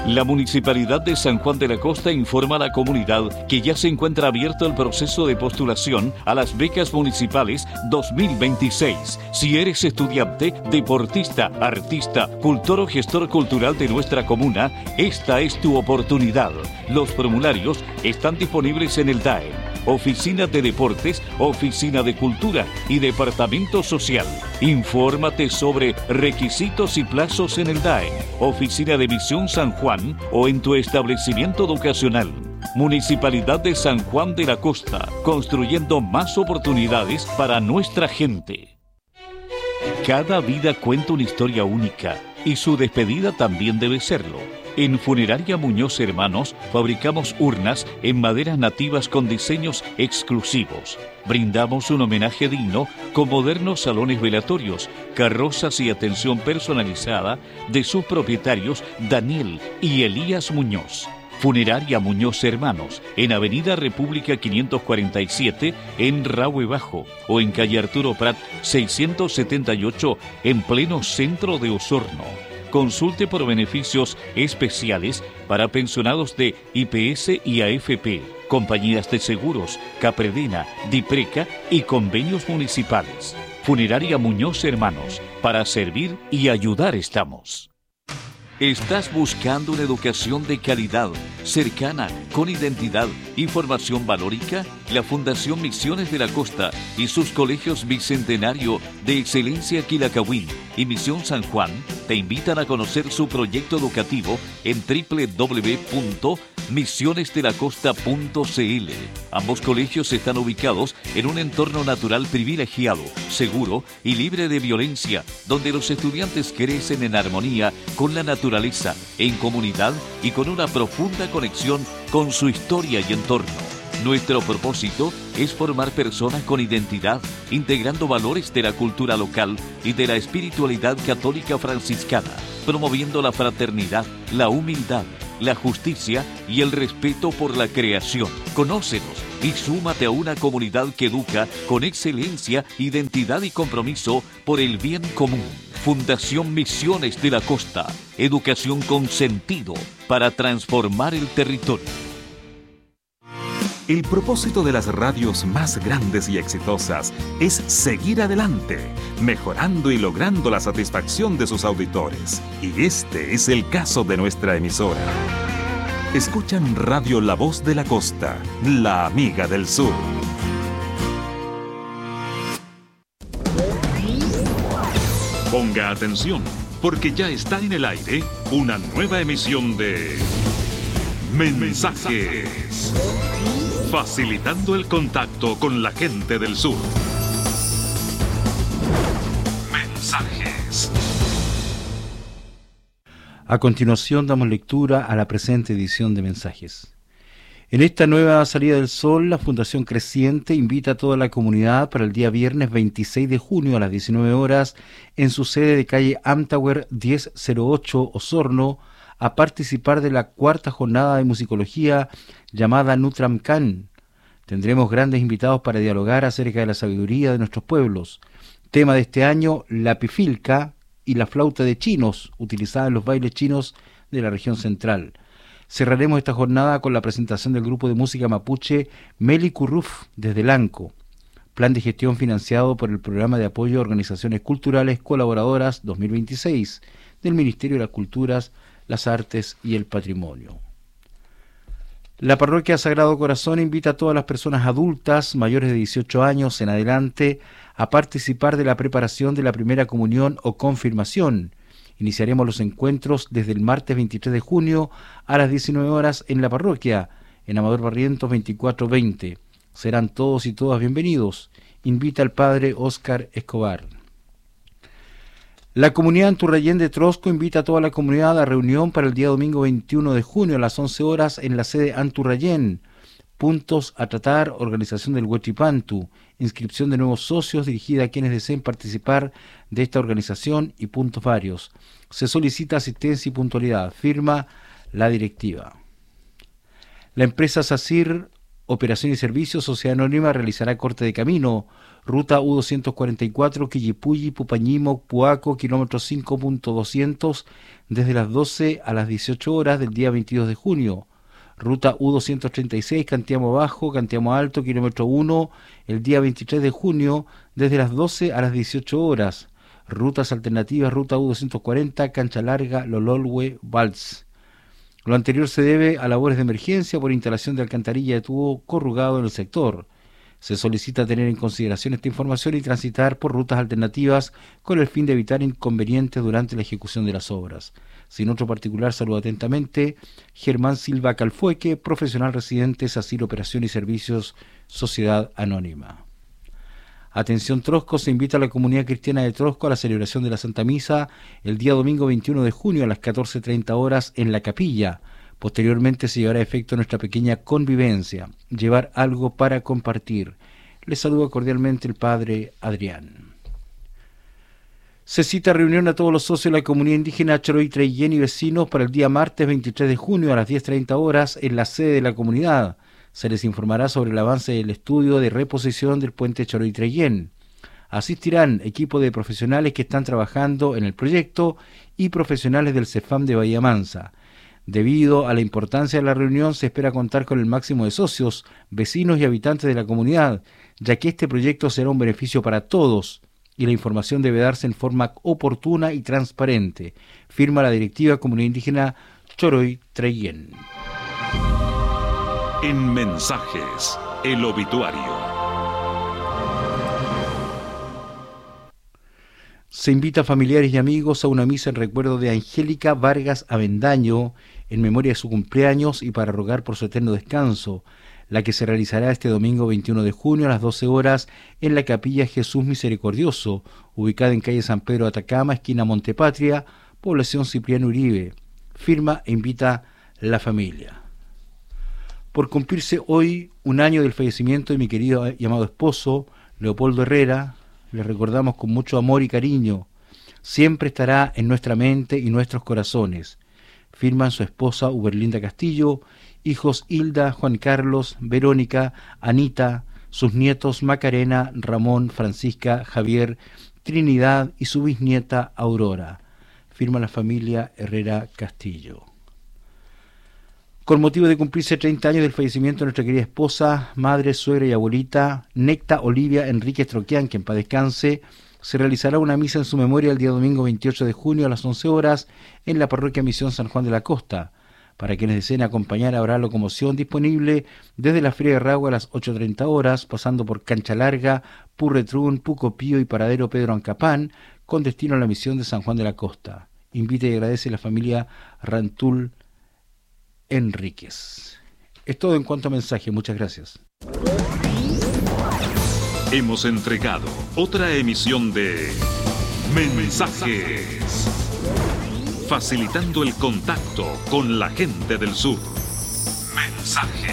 La Municipalidad de San Juan de la Costa informa a la comunidad que ya se encuentra abierto el proceso de postulación a las becas municipales 2026. Si eres estudiante, deportista, artista, cultor o gestor cultural de nuestra comuna, esta es tu oportunidad. Los formularios están disponibles en el DAE, Oficina de Deportes, Oficina de Cultura y Departamento Social. Infórmate sobre requisitos y plazos en el DAE, Oficina de Visión San Juan o en tu establecimiento educacional. Municipalidad de San Juan de la Costa, construyendo más oportunidades para nuestra gente. Cada vida cuenta una historia única y su despedida también debe serlo. En Funeraria Muñoz Hermanos fabricamos urnas en maderas nativas con diseños exclusivos. Brindamos un homenaje digno con modernos salones velatorios, carrozas y atención personalizada de sus propietarios Daniel y Elías Muñoz. Funeraria Muñoz Hermanos, en Avenida República 547, en Rahue Bajo, o en calle Arturo Prat 678, en pleno centro de Osorno. Consulte por beneficios especiales para pensionados de IPS y AFP, compañías de seguros, Capredena, Dipreca y convenios municipales. Funeraria Muñoz Hermanos, para servir y ayudar estamos. ¿Estás buscando una educación de calidad, cercana, con identidad y formación valórica? La Fundación Misiones de la Costa y sus colegios Bicentenario de Excelencia Quilacahuín y Misión San Juan te invitan a conocer su proyecto educativo en www.misionesdelacosta.cl. Ambos colegios están ubicados en un entorno natural privilegiado, seguro y libre de violencia, donde los estudiantes crecen en armonía con la naturaleza, en comunidad y con una profunda conexión con su historia y entorno. Nuestro propósito es formar personas con identidad, integrando valores de la cultura local y de la espiritualidad católica franciscana, promoviendo la fraternidad, la humildad, la justicia y el respeto por la creación. Conócenos y súmate a una comunidad que educa con excelencia, identidad y compromiso por el bien común. Fundación Misiones de la Costa, educación con sentido para transformar el territorio. El propósito de las radios más grandes y exitosas es seguir adelante, mejorando y logrando la satisfacción de sus auditores. Y este es el caso de nuestra emisora. Escuchan Radio La Voz de la Costa, la amiga del sur. Ponga atención, porque ya está en el aire una nueva emisión de Mensajes, facilitando el contacto con la gente del sur. Mensajes. A continuación damos lectura a la presente edición de Mensajes. En esta nueva salida del sol, la Fundación Creciente invita a toda la comunidad para el día viernes 26 de junio a las 19 horas en su sede de calle Amtower 1008 Osorno a participar de la cuarta jornada de musicología llamada Nutramcan. Tendremos grandes invitados para dialogar acerca de la sabiduría de nuestros pueblos. Tema de este año, la pifilca y la flauta de chinos, utilizada en los bailes chinos de la región central. Cerraremos esta jornada con la presentación del grupo de música mapuche Meli Curruf desde Lanco. Plan de gestión financiado por el Programa de Apoyo a Organizaciones Culturales Colaboradoras 2026 del Ministerio de las Culturas, las Artes y el Patrimonio. La Parroquia Sagrado Corazón invita a todas las personas adultas mayores de 18 años en adelante a participar de la preparación de la primera comunión o confirmación. Iniciaremos los encuentros desde el martes 23 de junio a las 19 horas en la parroquia, en Amador Barrientos 2420. Serán todos y todas bienvenidos. Invita al Padre Óscar Escobar. La comunidad Anturrayén de Trosco invita a toda la comunidad a reunión para el día domingo 21 de junio a las 11 horas en la sede Anturrayén. Puntos a tratar: organización del Huechipantu, inscripción de nuevos socios dirigida a quienes deseen participar de esta organización y puntos varios. Se solicita asistencia y puntualidad. Firma la directiva. La empresa SACIR, Operación y Servicios, Sociedad Anónima, realizará corte de camino Ruta U244 Quillipulli, Pupañimo, Puaco, kilómetro 5.200, desde las 12 a las 18 horas del día 22 de junio. Ruta U236 Cantiamo Bajo, Cantiamo Alto, kilómetro 1, el día 23 de junio, desde las 12 a las 18 horas. Rutas alternativas, Ruta U240 Cancha Larga, Lololwe, Valls. Lo anterior se debe a labores de emergencia por instalación de alcantarilla de tubo corrugado en el sector. Se solicita tener en consideración esta información y transitar por rutas alternativas con el fin de evitar inconvenientes durante la ejecución de las obras. Sin otro particular, saludo atentamente Germán Silva Calfueque, profesional residente, SACIR Operación y Servicios, Sociedad Anónima. Atención Trosco, se invita a la comunidad cristiana de Trosco a la celebración de la Santa Misa el día domingo 21 de junio a las 14:30 horas en la capilla. Posteriormente se llevará a efecto nuestra pequeña convivencia, llevar algo para compartir. Les saluda cordialmente el Padre Adrián. Se cita reunión a todos los socios de la comunidad indígena Choroy Treillén y vecinos para el día martes 23 de junio a las 10:30 horas en la sede de la comunidad. Se les informará sobre el avance del estudio de reposición del puente Choroy Treillén. Asistirán equipos de profesionales que están trabajando en el proyecto y profesionales del CEFAM de Bahía Mansa. Debido a la importancia de la reunión, se espera contar con el máximo de socios, vecinos y habitantes de la comunidad, ya que este proyecto será un beneficio para todos y la información debe darse en forma oportuna y transparente. Firma la directiva Comunidad Indígena Choroy Treillén. En Mensajes, el obituario. Se invita a familiares y amigos a una misa en recuerdo de Angélica Vargas Avendaño, en memoria de su cumpleaños y para rogar por su eterno descanso, la que se realizará este domingo 21 de junio a las 12 horas en la Capilla Jesús Misericordioso, ubicada en calle San Pedro de Atacama, esquina Montepatria, población Cipriano Uribe. Firma e invita la familia. Por cumplirse hoy un año del fallecimiento de mi querido y amado esposo, Leopoldo Herrera, le recordamos con mucho amor y cariño. Siempre estará en nuestra mente y nuestros corazones. Firman su esposa Uberlinda Castillo, hijos Hilda, Juan Carlos, Verónica, Anita, sus nietos Macarena, Ramón, Francisca, Javier, Trinidad y su bisnieta Aurora. Firma la familia Herrera Castillo. Con motivo de cumplirse 30 años del fallecimiento de nuestra querida esposa, madre, suegra y abuelita, Necta Olivia Enríquez Troquián, que en paz descanse, se realizará una misa en su memoria el día domingo 28 de junio a las 11 horas en la parroquia Misión San Juan de la Costa. Para quienes deseen acompañar, habrá locomoción disponible desde la Feria de Ragua a las 8:30 horas, pasando por Cancha Larga, Purretrún, Pucopío y Paradero Pedro Ancapán, con destino a la Misión de San Juan de la Costa. Invita y agradece a la familia Rantul Enríquez. Es todo en cuanto a mensaje. Muchas gracias. Hemos entregado otra emisión de Mensajes, facilitando el contacto con la gente del sur. Mensajes.